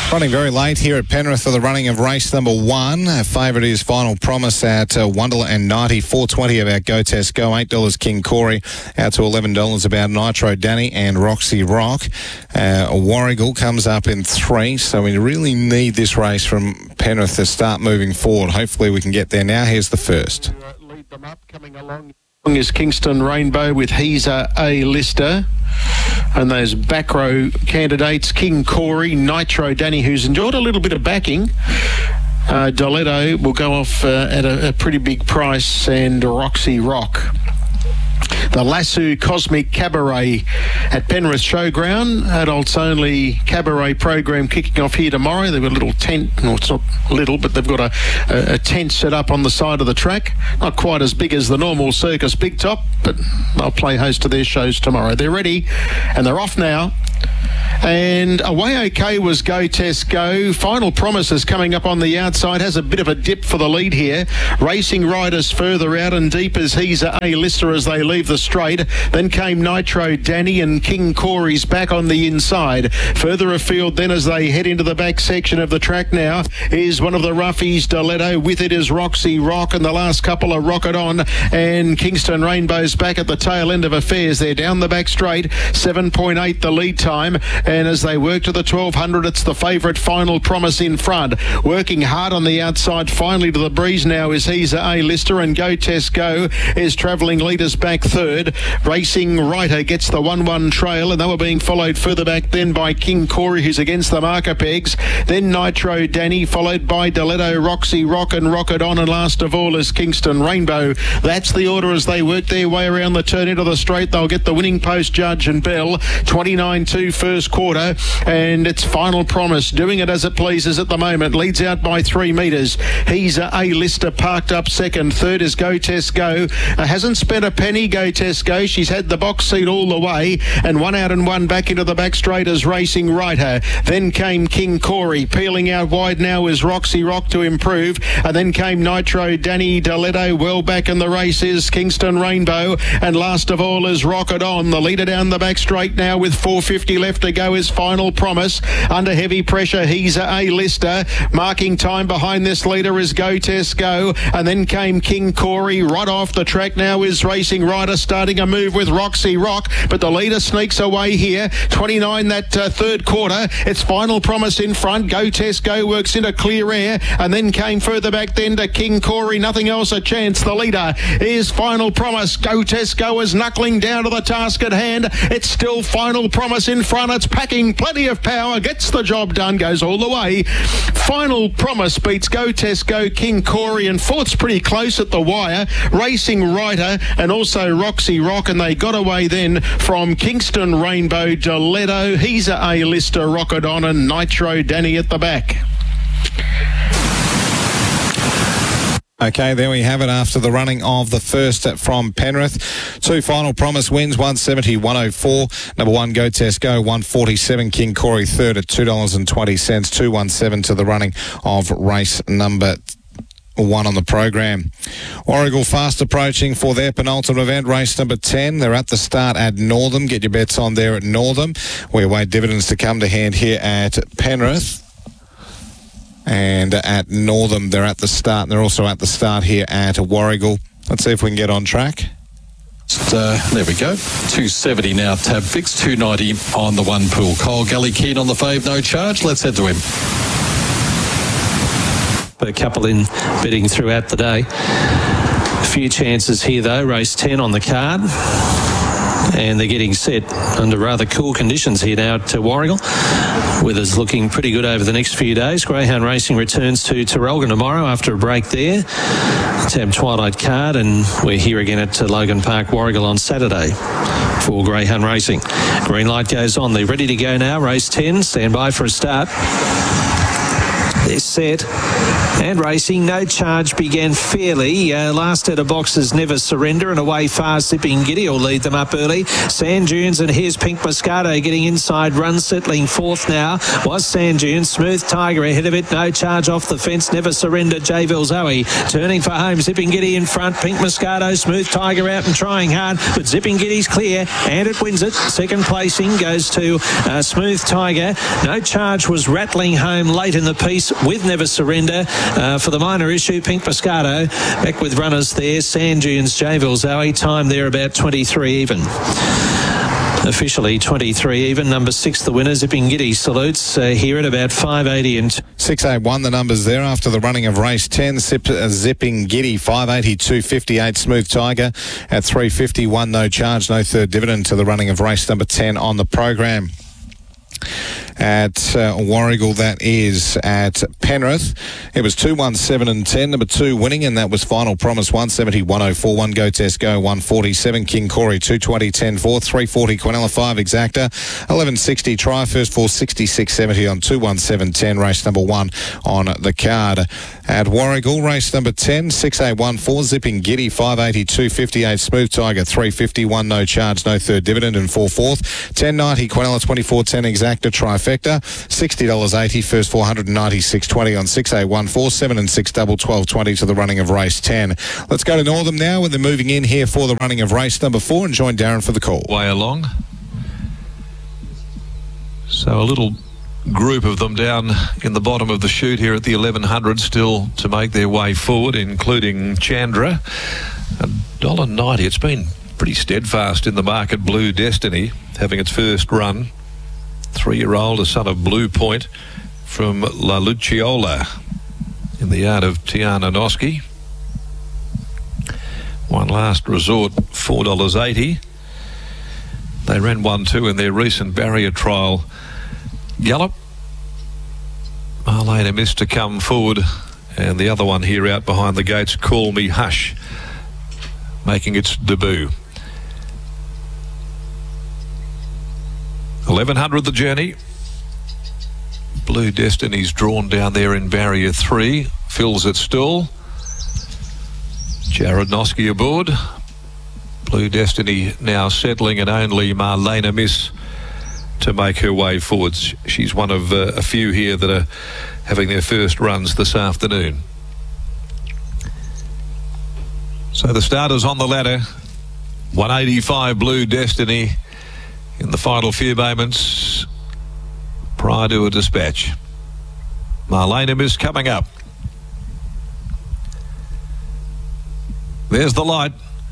Running very late here at Penrith for the running of race number 1. Our favourite is Final Promise at $1.90, $4.20 about Go Test Go, $8 King Corey, out to $11 about Nitro Danny and Roxy Rock. Warrigal comes up in 3, so we really need this race from Penrith to start moving forward. Hopefully we can get there now. Here's the first. Lead them up, coming along is Kingston Rainbow with He's a Lister. And those back row candidates, King Corey, Nitro Danny, who's enjoyed a little bit of backing. Doletto will go off at a pretty big price, and Roxy Rock. The Lasso Cosmic Cabaret at Penrith Showground. Adults only cabaret program kicking off here tomorrow. They've got a little tent, no, it's not little, but they've got a tent set up on the side of the track. Not quite as big as the normal Circus Big Top, but they'll play host to their shows tomorrow. They're ready and they're off now. And Away OK was Go Test Go. Final Promise is coming up on the outside. Has a bit of a dip for the lead here. Racing Riders further out and deep as He's a Lister as they leave the straight. Then came Nitro Danny and King Corey's back on the inside. Further afield then as they head into the back section of the track now is one of the roughies, Doletto. With it is Roxy Rock, and the last couple are Rocket On and Kingston Rainbow's back at the tail end of affairs. They're down the back straight. 7.8 the lead time. And as they work to the 1200, it's the favourite Final Promise in front. Working hard on the outside. Finally to the breeze now is He's a Lister, and Go Test Go is travelling leaders back third. Racing Writer gets the 1-1 trail, and they were being followed further back then by King Corey, who's against the marker pegs. Then Nitro Danny, followed by Doletto, Roxy Rock and Rocket On, and last of all is Kingston Rainbow. That's the order as they work their way around the turn into the straight. They'll get the winning post, Judge and Bell. 29-2 first quarter, and it's Final Promise doing it as it pleases at the moment. Leads out by 3 metres. He's a Lister parked up second. Third is Go Test Go. Hasn't spent a penny, Go Test Go. She's had the box seat all the way, and 1 out and 1 back into the back straight as Racing Writer. Then came King Corey. Peeling out wide now is Roxy Rock to improve, and then came Nitro Danny. Doletto well back in the race is Kingston Rainbow, and last of all is Rocket On. The leader down the back straight now with 4.50 left to go is Final Promise. Under heavy pressure, He's a Lister. Marking time behind this leader is Go Test Go, and then came King Corey. Right off the track now is Racing Rider, starting a move with Roxy Rock, but the leader sneaks away here. 29 that third quarter. It's Final Promise in front. Go Test Go works into clear air, and then came further back then to King Corey. Nothing else a chance. The leader is Final Promise. Go Test Go is knuckling down to the task at hand. It's still Final Promise in front. It's packing plenty of power, gets the job done, goes all the way. Final Promise beats Go Test Go, King Corey, and fourth's pretty close at the wire. Racing Writer and also Roxy Rock, and they got away then from Kingston Rainbow, Doletto, He's a Lister, Rocket On, and Nitro Danny at the back. Okay, there we have it after the running of the first from Penrith. 2 Final Promise wins, 170, 104. Number 1, Go Test Go, 147. King Corey third at $2.20, 217 to the running of race number 1 on the program. Warrigal fast approaching for their penultimate event, race number 10. They're at the start at Northam. Get your bets on there at Northam. We await dividends to come to hand here at Penrith. And at Northam, they're at the start. And they're also at the start here at Warrigal. Let's see if we can get on track. There we go. 270 now, tab fixed. 290 on the 1 pool. Kyle Gully keen on the fave, no charge. Let's head to him. A couple in betting throughout the day. A few chances here though. Race 10 on the card. And they're getting set under rather cool conditions here now at Warrigal. Weather's looking pretty good over the next few days. Greyhound Racing returns to Terrelgan tomorrow after a break there. Tab Twilight card, and we're here again at Logan Park, Warrigal on Saturday for Greyhound Racing. Green light goes on. They're ready to go now. Race 10. Stand by for a start. There set and racing. No Charge began fairly. Last set of boxes, Never Surrender, and away fast Zipping Giddy will lead them up early. Sand Dunes, and here's Pink Moscato getting inside. Run settling fourth now was Sand Dunes. Smooth Tiger ahead of it. No Charge off the fence. Never Surrender. Javel Zoe turning for home. Zipping Giddy in front. Pink Moscato. Smooth Tiger out and trying hard, but Zipping Giddy's clear and it wins it. Second placing goes to Smooth Tiger. No Charge was rattling home late in the piece with Never Surrender. For the minor issue, Pink Moscato back with runners there. Sand Dunes, Javel Zoe. Time there about 23 even. Officially 23 even. Number 6, the winner, Zipping Giddy, salutes here at about 5.80 and 6.81 the numbers there after the running of race 10. Zipping Giddy 5.80, 2.58. Smooth Tiger at 3.51. No Charge, no third dividend to the running of race number 10 on the program. At Warragul, that is at Penrith. It was 2, 1, 7 and 10. Number 2 winning, and that was Final Promise 170, 104. 1 Go Test Go 147. King Corey 220, 10 4. 340 Quinella 5 Exacta. 1160 Try First 466 70 on 2, 1, 7, 10. Race number 1 on the card. At Warragul, race number 10, 6.814. Zipping Giddy 5.80, 2.58. Smooth Tiger 3.51. No Charge, no third dividend and 4 fourth. 10.90 Quinella 24, 10 Exacta. Trifecta $60.80. First 496.20 on 6.814. 7 and 6 double 12.20 to the running of race 10. Let's go to Northam now, when they're moving in here for the running of race number 4, and join Darren for the call. Way along. So a little group of them down in the bottom of the chute here at the 1100 still to make their way forward, including Chandra. $1.90. It's been pretty steadfast in the market. Blue Destiny having its first run. 3-year-old, a son of Blue Point from La Luciola in the yard of Tiana Noski. One Last Resort, $4.80. They ran 1-2 in their recent barrier trial gallop. Marlena missed to come forward, and the other one here out behind the gates, Call Me Hush, making its debut. 1100 the journey. Blue Destiny's drawn down there in barrier 3. Fills its stall. Jared Noski aboard. Blue Destiny now settling, and only Marlena Miss to make her way forwards. She's one of a few here that are having their first runs this afternoon. So the starters on the ladder. 185 Blue Destiny in the final few moments prior to a dispatch. Marlena Miss coming up. There's the light.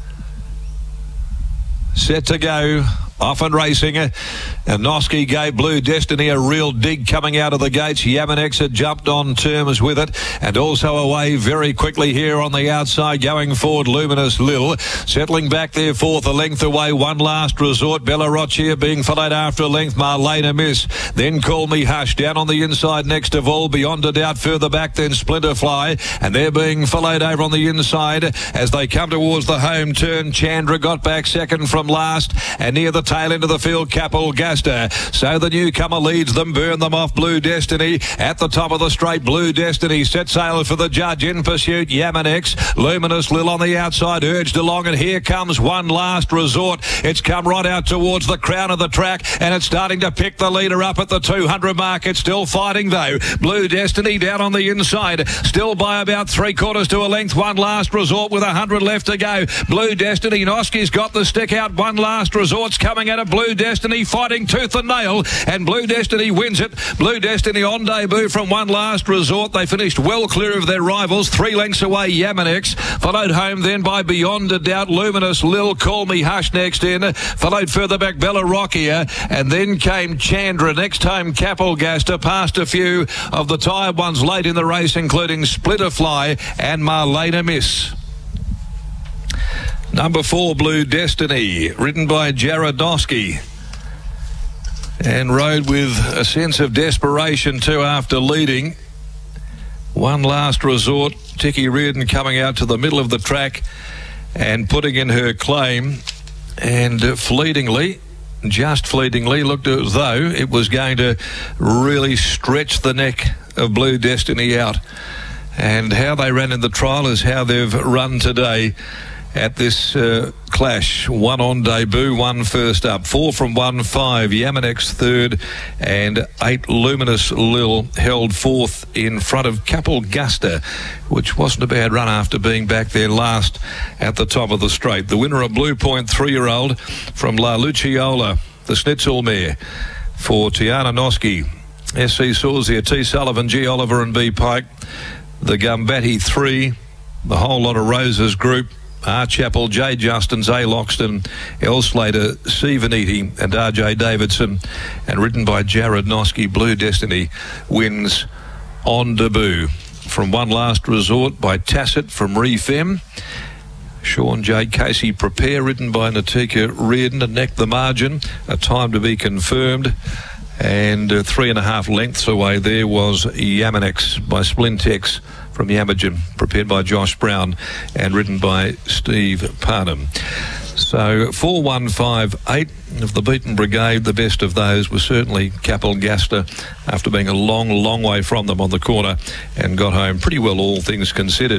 Set to go. Off and racing, and Noski gave Blue Destiny a real dig coming out of the gates. Yamanex had jumped on terms with it, and also away very quickly here on the outside. Going forward, Luminous Lil settling back there fourth, a length away. One Last Resort, Bella Roccia being followed after a length. Marlena Miss, then Call Me Hush down on the inside next of all. Beyond a Doubt further back, then Splinter Fly, and they're being followed over on the inside as they come towards the home turn. Chandra got back second from last, and near the tail end of the field, Capelgasta. So the newcomer leads them, burn them off. Blue Destiny at the top of the straight. Blue Destiny set sail for the judge. In pursuit, Yamanex. Luminous Lil on the outside, urged along, and here comes One Last Resort. It's come right out towards the crown of the track, and it's starting to pick the leader up at the 200 mark. It's still fighting though. Blue Destiny down on the inside, still by about 3/4 to a length. One Last Resort with 100 left to go. Blue Destiny, Noski's got the stick out. One Last Resort's coming out of Blue Destiny, fighting tooth and nail, and Blue Destiny wins it. Blue Destiny on debut from One Last Resort. They finished well clear of their rivals, 3 lengths away. Yamanex followed home then by Beyond a Doubt. Luminous Lil, Call Me Hush next in, followed further back Bella Roccia, and then came Chandra. Next home Capelgasta, past a few of the tired ones late in the race, including Splitterfly and Marlena Miss. Number 4, Blue Destiny, ridden by Jared Noski, and rode with a sense of desperation too after leading. One Last Resort, Ticky Reardon coming out to the middle of the track and putting in her claim, and fleetingly just fleetingly. Looked as though it was going to really stretch the neck of Blue Destiny out. And how they ran in the trial is how they've run today at this clash. 1 on debut, 1 first up. 4 from 1-5, Yamanex third, and 8 Luminous Lil held fourth in front of Capelgusta, which wasn't a bad run after being back there last at the top of the straight. The winner, a Blue Point 3-year-old from La Luciola, the Schnitzel mare for Tiana Noski, SC Sawsier, T Sullivan, G Oliver and B Pike, the Gumbatti 3, the Whole Lot of Roses group, R. Chappell, J. Justins, A. Loxton, L. Slater, C. Veniti and R.J. Davidson, and ridden by Jared Noski. Blue Destiny wins on debut. From One Last Resort by Tacit from Refem. Sean J. Casey Prepare, ridden by Natika Reardon, and Neck the Margin, a time to be confirmed. And 3.5 lengths away there was Yamanex by Splintex from Yamagen, prepared by Josh Brown and ridden by Steve Parnham. So 4, 1, 5, 8 of the beaten brigade. The best of those was certainly Capelgusta, after being a long way from them on the corner, and got home pretty well, all things considered.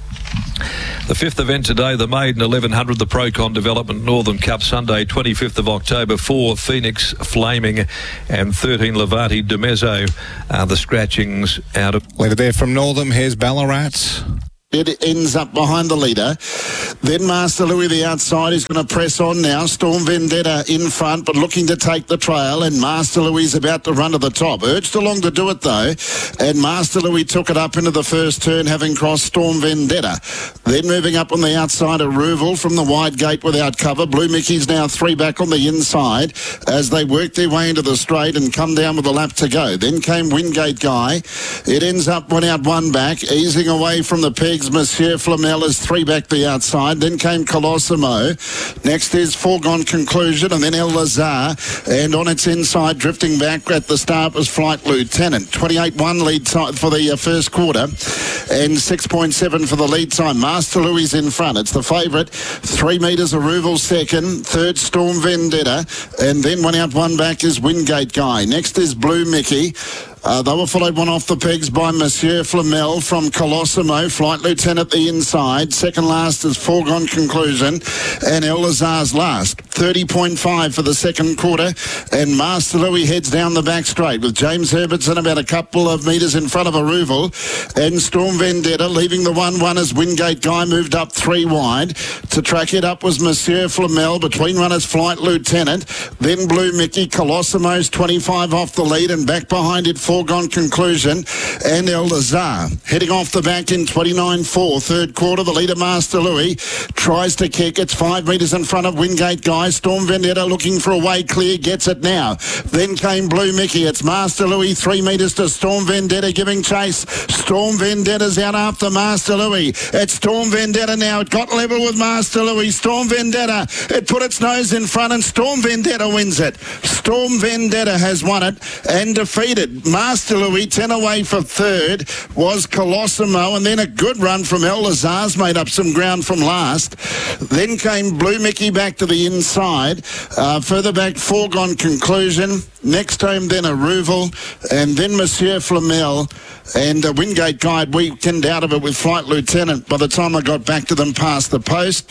The fifth event today, the Maiden 1100, the Procon Development Northern Cup, Sunday 25th of October. 4 Phoenix Flaming and 13 Levati de Mezzo are the scratchings out of... Leader there from Northam. Here's Ballarat. It ends up behind the leader. Then Master Louis, the outside, is going to press on now. Storm Vendetta in front, but looking to take the trail, and Master Louis is about to run to the top. Urged along to do it, though, and Master Louis took it up into the first turn, having crossed Storm Vendetta. Then moving up on the outside of Ruval from the wide gate without cover. Blue Mickey's now 3 back on the inside as they work their way into the straight and come down with a lap to go. Then came Wingate Guy. It ends up 1 out, 1 back, easing away from the pegs. Monsieur Flamel is 3 back the outside. Then came Colossimo. Next is Foregone Conclusion, and then El Lazar. And on its inside, drifting back at the start, was Flight Lieutenant. 28-1 lead time for the first quarter, and 6.7 for the lead time. Master Louis in front. It's the favourite. 3 metres Aruval second. Third, Storm Vendetta. And then 1 out, 1 back is Wingate Guy. Next is Blue Mickey. They were followed 1 off the pegs by Monsieur Flamel from Colossimo. Flight Lieutenant the inside. Second last is Foregone Conclusion. And El Lazar's last. 30.5 for the second quarter. And Master Louis heads down the back straight with James Herbertson about a couple of metres in front of Aruval. And Storm Vendetta leaving the 1-1 as Wingate Guy moved up 3 wide. To track it up was Monsieur Flamel. Between runners Flight Lieutenant. Then Blue Mickey. Colossimo's 25 off the lead, and back behind it Foregone Conclusion and El Lazar. Heading off the back in 29-4. Third quarter, the leader Master Louis tries to kick. It's 5 metres in front of Wingate Guy. Storm Vendetta looking for a way clear, gets it now. Then came Blue Mickey. It's Master Louis, 3 metres to Storm Vendetta giving chase. Storm Vendetta's out after Master Louis. It's Storm Vendetta now. It got level with Master Louis. Storm Vendetta, it put its nose in front, and Storm Vendetta wins it. Storm Vendetta has won it and defeated Master Louis. 10 away for third was Colossimo, and then a good run from El Lazar's made up some ground from last. Then came Blue Mickey back to the inside. Further back, Foregone Conclusion. Next home then Aruval, and then Monsieur Flamel, and Wingate Guide weekend out of it with Flight Lieutenant. By the time I got back to them past the post,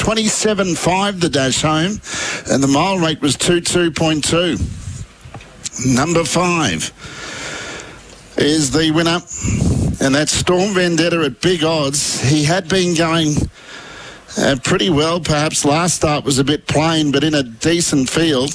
27.5 the dash home, and the mile rate was 22.2. Number 5 is the winner, and that's Storm Vendetta at big odds. He had been going pretty well. Perhaps last start was a bit plain, but in a decent field.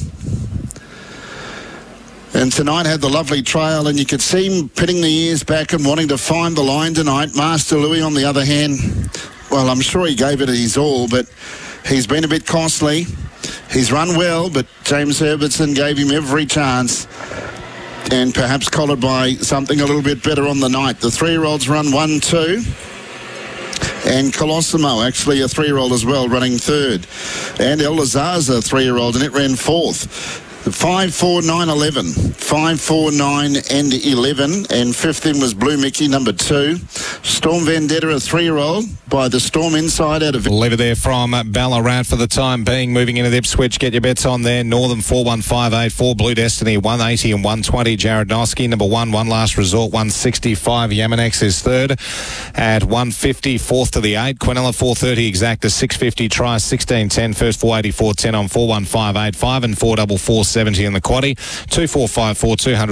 And tonight had the lovely trail, and you could see him pinning the ears back and wanting to find the line tonight. Master Louis, on the other hand, well, I'm sure he gave it his all, but he's been a bit costly. He's run well, but James Herbertson gave him every chance, and perhaps collared by something a little bit better on the night. The 3-year-olds run 1-2. And Colossimo, actually a 3-year-old as well, running third. And El Lazar's a 3-year-old, and it ran fourth. 5, 4, 9, 11. 5, 4, 9 and 11. And fifth in was Blue Mickey, number 2. Storm Vendetta, a 3-year-old by the Storm inside out of... Leave it there from Ballarat for the time being. Moving into the Ipswich, get your bets on there. Northern 41584, Blue Destiny 180 and 120. Jared Noski, number 1, One Last Resort 165. Yamanex is third at 150. Fourth to the 8. Quinella 430, Exacta 650. Try 1610. First 484.10 on 41585 and 444.70 in the quaddie. 2454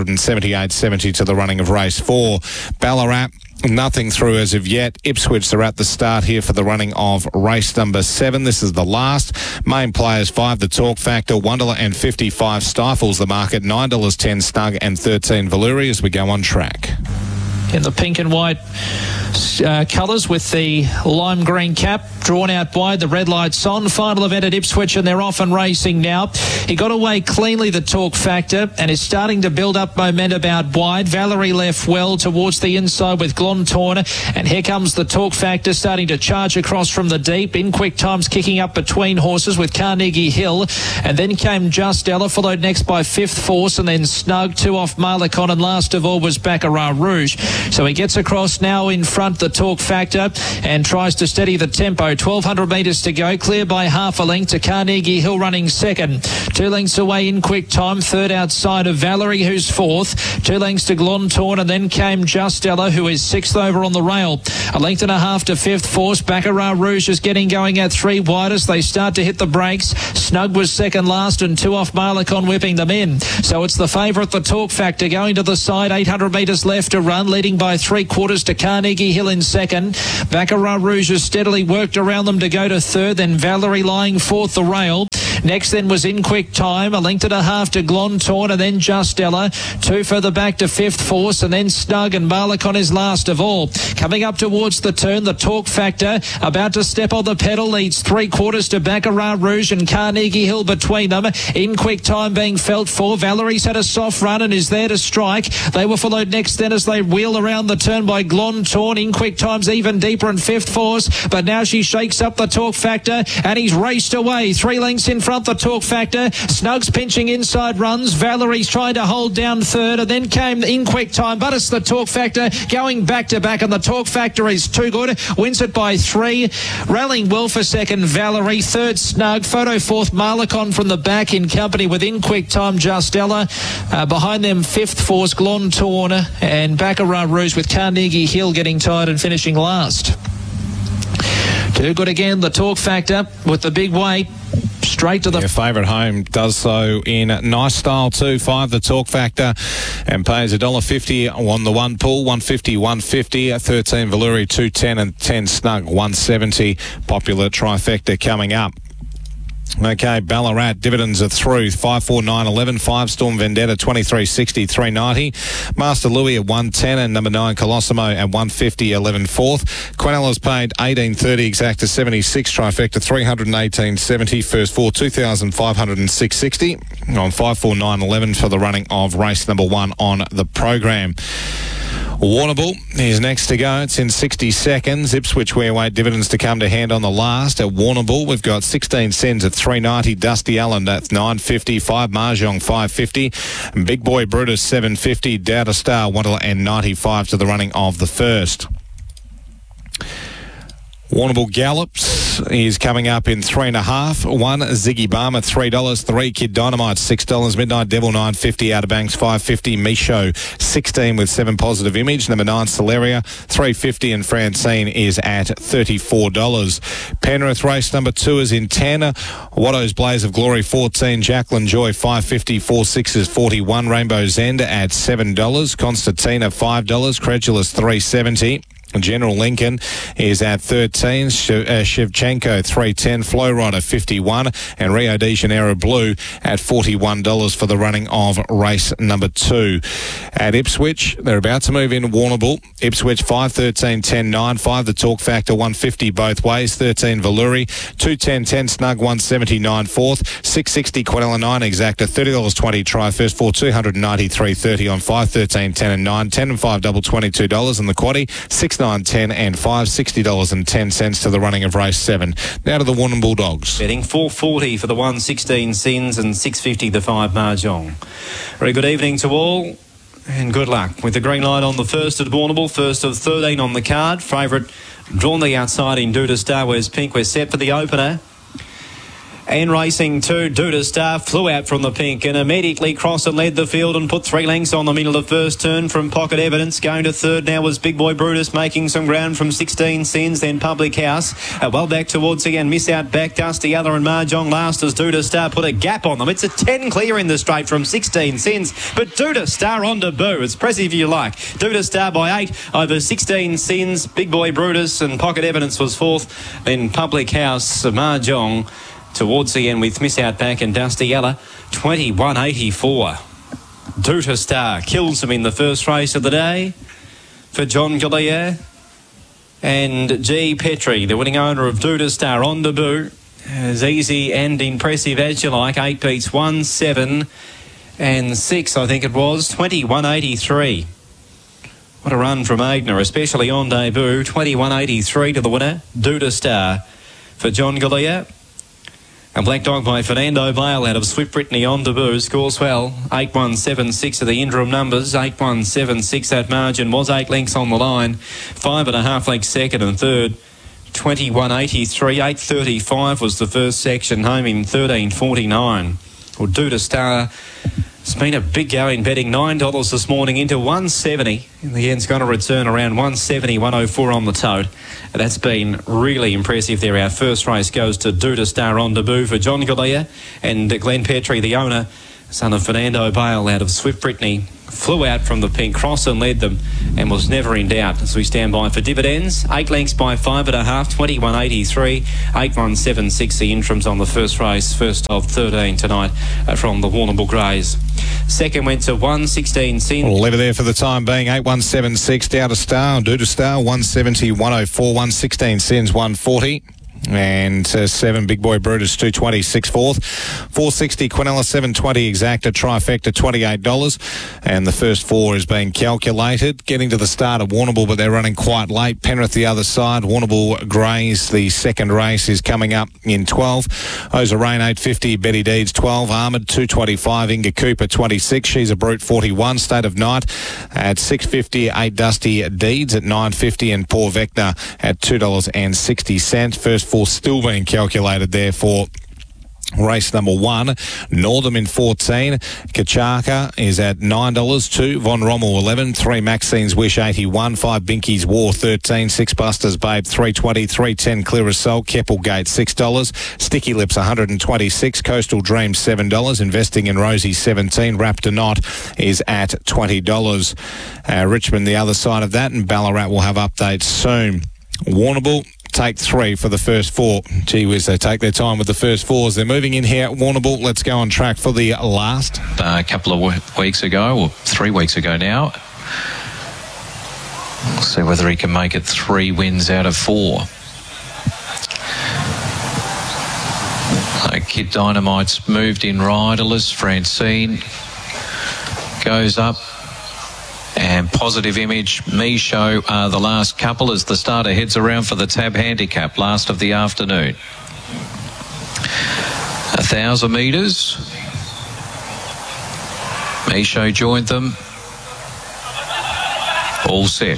278.70 to the running of race 4. Ballarat, nothing through as of yet. Ipswich are at the start here for the running of race number 7. This is the last. Main players 5, the Talk Factor, $1.55 stifles the market, $9.10 Snug and 13 Valuri as we go on track. In the pink and white colours with the lime green cap drawn out wide, the red lights on. Final event at Ipswich and they're off and racing now. He got away cleanly, the Talk Factor, and is starting to build up momentum out wide. Valerie left well towards the inside with Glontorn, and here comes the Talk Factor starting to charge across from the deep. In quick times kicking up between horses with Carnegie Hill, and then came Just Ella, followed next by Fifth Force, and then Snug, 2 off Marlicon, and last of all was Baccarat Rouge. So he gets across now in front, the Talk Factor, and tries to steady the tempo. 1,200 metres to go, clear by half a length to Carnegie Hill running second. 2 lengths away in quick time, third outside of Valerie, who's fourth. 2 lengths to Glontorn, and then came Just Ella, who is sixth over on the rail. 1.5 lengths to Fifth Force. Baccarat Rouge is getting going at 3 widest. They start to hit the brakes. Snug was second last, and 2 off Marlicon whipping them in. So it's the favourite, the Talk Factor, going to the side. 800 metres left to run, leading by 3/4 to Carnegie Hill in second. Baccarat Rouge has steadily worked around them to go to third, then Valerie lying fourth the rail. Next then was In Quick Time, 1.5 lengths to Glontorn, and then Just Ella. 2 further back to Fifth Force, and then Snug, and Marlicon is last of all. Coming up towards the turn, the Talk Factor about to step on the pedal, leads 3/4 to Baccarat Rouge and Carnegie Hill between them. In Quick Time being felt for. Valerie's had a soft run and is there to strike. They were followed next then as they wheel around the turn by Glontorn. In Quick Time's even deeper in Fifth Force, but now she shakes up the Talk Factor, and he's raced away. 3 lengths in front, the Talk Factor. Snug's pinching inside runs. Valerie's trying to hold down third, and then came In Quick Time, but it's the Talk Factor going back to back, and the Talk Factor is too good. Wins it by 3. Rallying well for second, Valerie. Third, Snug. Photo fourth, Marlicon from the back in company with In Quick Time, Just Ella. Behind them, Fifth Force, Glontorn, and Baccarat Rouge with Carnegie Hill getting tired and finishing last. Too good again, the Talk Factor with the big weight. Straight to the... Your favourite home does so in nice style too. 5, the Talk Factor, and pays $1.50 on the 1 pull. 150, 150. 13 Valuri, 210, and 10 Snug, 170. Popular trifecta coming up. Okay, Ballarat, dividends are through. 5, 4, 9, 11. 5, Storm Vendetta, 23.60, 3.90. Master Louis at 110, and number 9, Colosimo at 150, 11 fourth. Quenella's paid 18.30, Exacta 76, trifecta 318.70. First 4, 2,506.60 on 5, 4, 9, 11 for the running of race number 1 on the program. Warrnambool is next to go. It's in 60 seconds. Ipswich where weight dividends to come to hand on the last. At Warrnambool, we've got 16 cents at 3.90. Dusty Allen, that's 9.50. 5 Mahjong, 5.50. Big Boy Brutus, 7.50. Doubt a Star, $1.95 to the running of the first. Warrnambool Gallops is coming up in 3.5. 1 Ziggy Barmer, $3. 3 Kid Dynamite, $6. Midnight Devil, $9.50. Outer Banks, $5.50. Micho, 16 with 7 Positive Image. Number 9 Celeria, $3.50, and Francine is at $34. Penrith race number 2 is in 10. Watto's Blaze of Glory, 14. Jacqueline Joy, $5.50. 4 6s, 41. Rainbow's End at $7. Constantina, $5. Credulous, $3.70. General Lincoln is at 13. Shevchenko, 3.10. Flow Rider, 51. And Rio de Janeiro Blue at $41 for the running of race number 2. At Ipswich, they're about to move in Warrnambool. Ipswich, 5, 13, 10, 9. 5, the Talk Factor, 150 both ways. 13, Valuri. 210, 10, Snug, 179 fourth. 660, Quinella 9, Exacta, $30.20 try. First 4, 293.30 on 5, 13, 10 and 9. 10 and 5, double $22. And the quaddie, 6 9, 10 and 5, $60.10 to the running of race 7. Now to the Warrnambool Bulldogs. Betting $4.40 for the 1, 16 Sins and $6.50 the 5 Mahjong. Very good evening to all and good luck. With the green light on the first at Warrnambool, first of 13 on the card. Favourite drawn the outside in Duda Star. Where's Pink? We're set for the opener. And racing 2, Duda Star flew out from the pink and immediately crossed and led the field and put 3 lengths on the middle of first turn from Pocket Evidence. Going to third now was Big Boy Brutus making some ground from 16 Sins, then Public House. Well back towards again, Miss Out back, Dusty Other and Mahjong last as Duda Star put a gap on them. It's a 10 clear in the straight from 16 Sins, but Duda Star on debut. It's impressive if you like. Duda Star by 8 over 16 Sins, Big Boy Brutus and Pocket Evidence was fourth. Then Public House, Mahjong towards the end with Miss Out back and Dusty Ella, 21.84. Duda Star kills him in the first race of the day for John Galea. And G. Petrie, the winning owner of Duda Star on debut, as easy and impressive as you like. 8 beats 1, 7 and 6, I think it was, 21.83. What a run from Agner, especially on debut. 21.83 to the winner, Duda Star for John Galea. A Black Dog by Fernando Bale out of Swift Brittany on debut. Scores well. 8-1-7-6 are the interim numbers. 8-1-7-6. That margin was 8 lengths on the line. 5.5 lengths second and third. 21.83. 8.35 was the first section. Home in 13.49. Well, Duda Star, it's been a big go in betting. $9 this morning into 170. In the end, it's going to return around 170, 104 on the tote. That's been really impressive there. Our first race goes to Duda Star on debut for John Galea and Glenn Petrie, the owner, son of Fernando Bale out of Swift Brittany, flew out from the pink cross and led them and was never in doubt as we stand by for dividends. 8 lengths by 5.5, 21.83, 8-1-7-6 the interims on the first race, first of 13 tonight from the Warrnambool Greys. Second went to 116 Sins. We'll leave it there for the time being. 8-1-7-6 down to Star, Duda Star 170, 104, 116 Sins 140. And 7 Big Boy Brutus 226 fourth, 460 Quinella 720 exacta trifecta $28, and the first 4 is being calculated. Getting to the start of Warrnambool, but they're running quite late. Penrith the other side. Warrnambool Greys, the second race is coming up in 12. Oza Rain 850, Betty Deeds 12, Armoured 225, Inga Cooper 26, She's a Brute 41, State of Night at 650, 8 Dusty Deeds at 950, and Paul Vector at $2.60. First 4 still being calculated there for race number 1. Northam in 14. Kachaka is at $9. 2 Von Rommel 11. 3 Maxine's Wish 81. 5 Binky's War 13. 6 Buster's Babe 320. 310 Clear as Salt. Keppelgate $6. Sticky Lips 126. Coastal Dreams $7. Investing in Rosie 17. Raptor Knot is at $20. Richmond the other side of that, and Ballarat will have updates soon. Warrnambool take 3 for the first 4. Gee whiz, they take their time with the first 4s. They're moving in here at Warrnambool. Let's go on track for the last. A couple of weeks ago, or 3 weeks ago now. We'll see whether he can make it 3 wins out of 4. Kid Dynamite's moved in riderless. Francine goes up. And Positive Image, Me Show are the last couple as the starter heads around for the Tab Handicap, last of the afternoon. 1,000 metres. Me Show joined them. All set.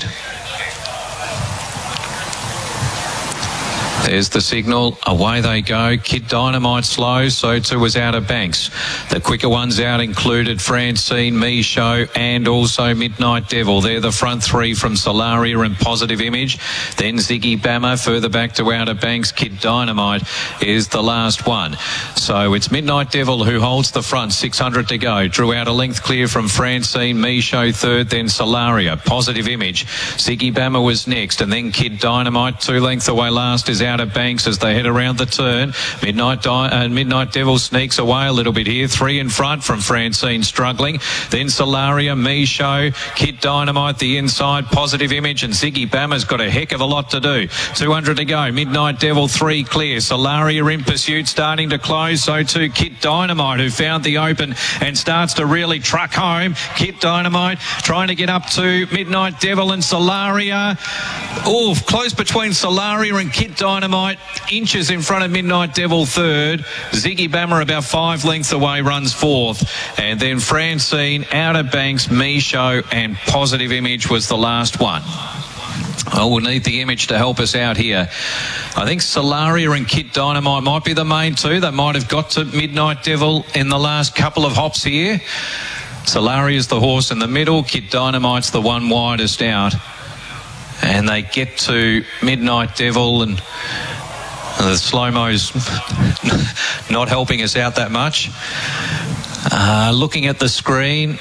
There's the signal. Away they go. Kid Dynamite slow. So too was Outer Banks. The quicker ones out included Francine, Me Show, and also Midnight Devil. They're the front 3 from Solaria and Positive Image. Then Ziggy Bammer further back to Outer Banks. Kid Dynamite is the last one. So it's Midnight Devil who holds the front. 600 to go. Drew out a length clear from Francine. Me Show third. Then Solaria. Positive Image. Ziggy Bammer was next. And then Kid Dynamite. 2 lengths away last is Outer Outer Banks as they head around the turn. Midnight Devil sneaks away a little bit here. 3 in front from Francine struggling. Then Solaria, Show, Kid Dynamite the inside, Positive Image, and Ziggy Bammer's got a heck of a lot to do. 200 to go. Midnight Devil 3 clear. Solaria in pursuit, starting to close. So too Kid Dynamite, who found the open and starts to really truck home. Kid Dynamite trying to get up to Midnight Devil and Solaria. Oh, close between Solaria and Kid Dynamite. Inches in front of Midnight Devil third. Ziggy Bammer about 5 lengths away runs fourth. And then Francine, Outer Banks, Show, and Positive Image was the last one. Oh, we'll need the image to help us out here. I think Solaria and Kid Dynamite might be the main two. They might have got to Midnight Devil in the last couple of hops here. Solaria's the horse in the middle. Kid Dynamite's the one widest out. And they get to Midnight Devil, and the slow-mo's not helping us out that much. Looking at the screen.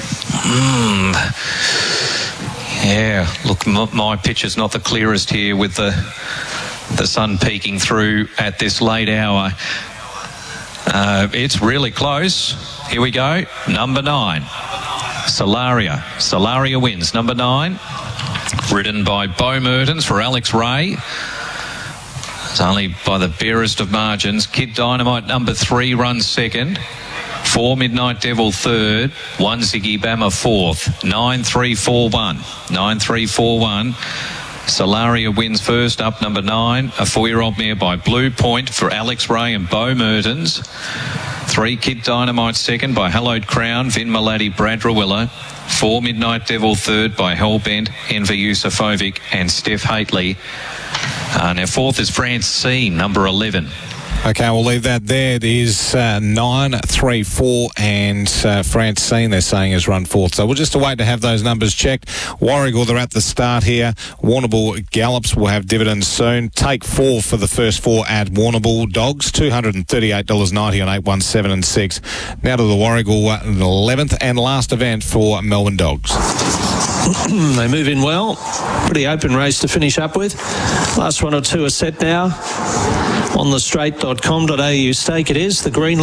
Yeah, look, my picture's not the clearest here with the sun peeking through at this late hour. It's really close. Here we go. Number 9. Solaria. Solaria wins. Number 9. Ridden by Bo Mertens for Alex Ray. It's only by the barest of margins. Kid Dynamite, number 3, runs second. 4 Midnight Devil third. 1 Ziggy Bammer fourth. 9-3-4-1. 9-3-4-1. Solaria wins first up, number 9. A 4-year-old mare by Blue Point for Alex Ray and Bo Mertens. 3 Kid Dynamite second by Hallowed Crown, Vin Malady, Brad Rawilla. 4 Midnight Devil third by Hellbent, Enver Yusufovic and Steph Haitley. Now fourth is Francine, number 11. Okay, we'll leave that there. It is 9-3-4 and Francine, they're saying, has run fourth. So we'll just await to have those numbers checked. Warragul, they're at the start here. Warrnambool Gallops will have dividends soon. Take 4 for the first 4 at Warrnambool Dogs, $238.90 on 8, 1, 7 and 6. Now to the Warragul 11th and last event for Melbourne Dogs. They move in well. Pretty open race to finish up with. Last one or two are set now. On the straight.com.au stake it is. The green